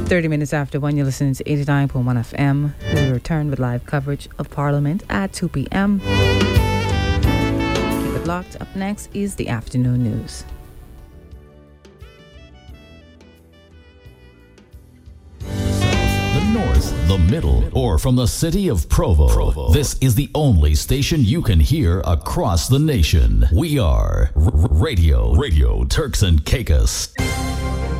30 minutes after 1, you're listening to 89.1 FM. We return with live coverage of Parliament at 2 p.m. Keep it locked. Up next is the afternoon news. The North, the Middle, or from the city of Provo. This is the only station you can hear across the nation. We are Radio Turks and Caicos.